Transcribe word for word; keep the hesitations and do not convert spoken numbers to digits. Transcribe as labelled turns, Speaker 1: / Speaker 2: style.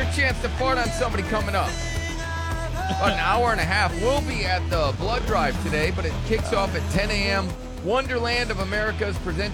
Speaker 1: chance to fart on somebody coming up. About an hour and a half. We'll be at the blood drive today, but it kicks off at ten a.m. Wonderland of America is presented